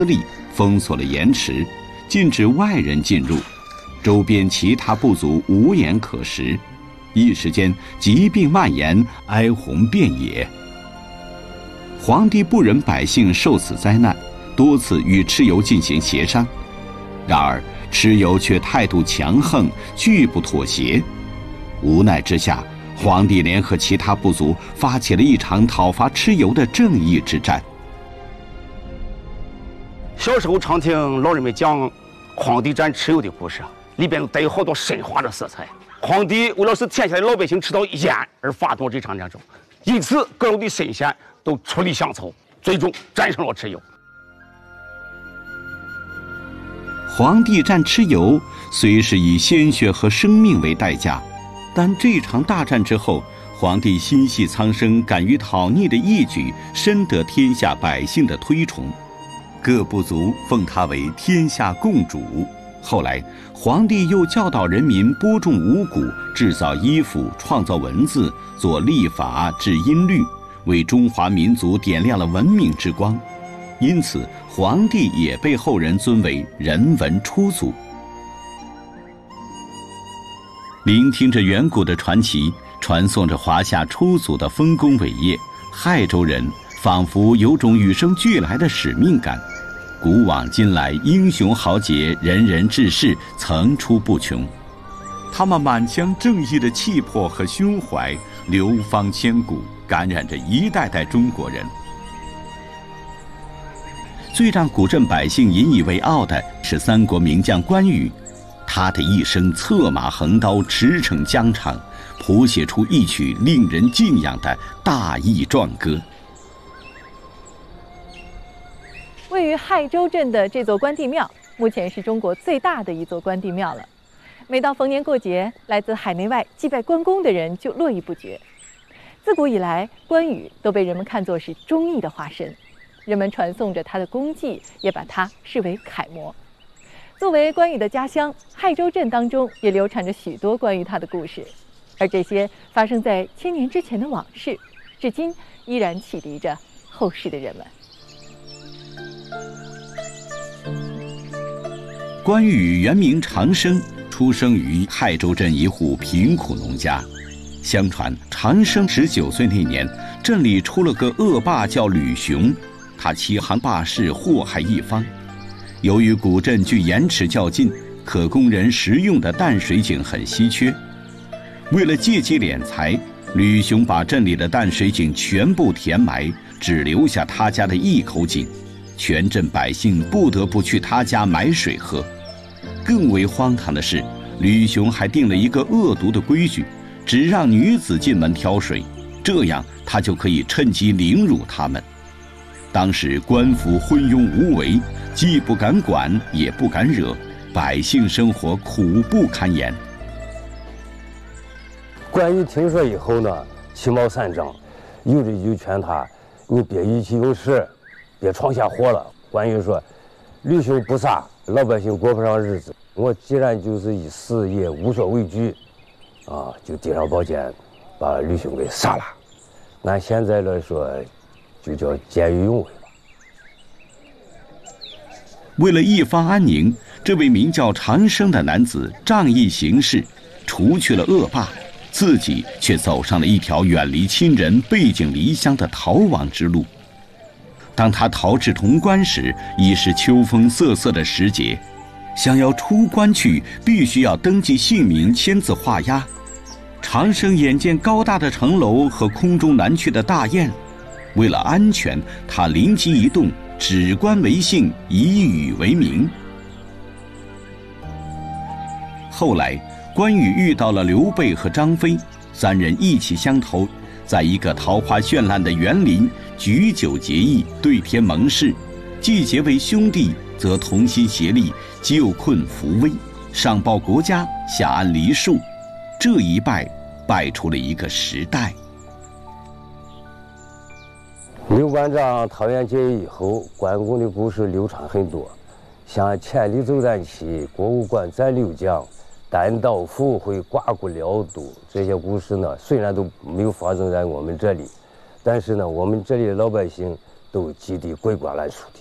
力封锁了盐池，禁止外人进入，周边其他部族无盐可食，一时间疾病蔓延，哀鸿遍野。皇帝不忍百姓受此灾难，多次与蚩尤进行协商，然而蚩尤却态度强横，拒不妥协。无奈之下，皇帝联合其他部族发起了一场讨伐蚩尤的正义之战。 小时候常听老人们讲皇帝战蚩尤的故事，里边带有好多神话的色彩。皇帝为了使天下的老百姓吃到盐而发动这场战争，因此各路的神仙都出力相凑，最终战胜了蚩尤。 皇帝战蚩尤虽是以鲜血和生命为代价，但这场大战之后，皇帝心系苍生、敢于讨逆的义举，深得天下百姓的推崇，各部族奉他为天下共主。后来，皇帝又教导人民播种五谷，制造衣服，创造文字，做历法，制音律，为中华民族点亮了文明之光。因此，皇帝也被后人尊为人文初祖。聆听着远古的传奇，传颂着华夏初祖的丰功伟业，亥州人仿佛有种与生俱来的使命感。古往今来，英雄豪杰，仁人志士层出不穷。他们满腔正义的气魄和胸怀，流芳千古，感染着一代代中国人。最让古镇百姓引以为傲的是三国名将关羽，他的一生策马横刀，驰骋疆场，谱写出一曲令人敬仰的大义壮歌。 位于亥州镇的这座关帝庙，目前是中国最大的一座关帝庙了。每到逢年过节，来自海内外祭拜关公的人就络绎不绝。自古以来，关羽都被人们看作是忠义的化身，人们传颂着他的功绩，也把他视为楷模。作为关羽的家乡，亥州镇当中也流传着许多关于他的故事，而这些发生在千年之前的往事，至今依然启迪着后世的人们。 关羽原名长生，出生于亥州镇一户贫苦农家。相传长生19岁那年，镇里出了个恶霸叫吕雄，他欺行霸市，祸害一方。由于古镇距盐池较近，可供人食用的淡水井很稀缺。为了借机敛财，吕雄把镇里的淡水井全部填埋，只留下他家的一口井。全镇百姓不得不去他家买水喝。更为荒唐的是，吕雄还定了一个恶毒的规矩，只让女子进门挑水，这样他就可以趁机凌辱她们。当时官府昏庸无为，既不敢管，也不敢惹，百姓生活苦不堪言。 关羽听说以后呢，其貌三张，有的就劝他：“你别意气用事，别闯下祸了。”关羽说：“吕兄不傻，老百姓过不上日子，我既然就是一死也无所畏惧，就递上宝剑，把吕兄给杀了。按现在来说，就叫见义勇为吧。” 为了一方安宁，这位名叫长生的男子仗义行事，除去了恶霸，自己却走上了一条远离亲人、背井离乡的逃亡之路。当他逃至潼关时，已是秋风瑟瑟的时节。想要出关去，必须要登记姓名，签字画押。长生眼见高大的城楼和空中南去的大雁，为了安全，他灵机一动，指关为姓，以羽为名。后来，关羽遇到了刘备和张飞，三人意气相投，在一个桃花绚烂的园林举酒结义，对天盟誓，既结为兄弟，则同心协力，救困扶危，上报国家，下安黎庶。这一拜，拜出了一个时代。 刘关张桃园结义以后，关公的故事流传很多，像千里走单骑，过五关斩六将，单刀赴会，刮骨疗毒，这些故事呢，虽然都没有发生在我们这里，但是呢，我们这里的老百姓都记得滚瓜烂熟的。